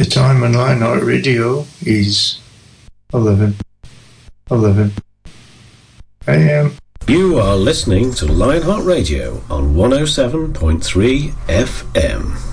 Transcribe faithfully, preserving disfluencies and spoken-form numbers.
time on Lionheart Radio is eleven, eleven a m. You are listening to Lionheart Radio on one oh seven point three F M.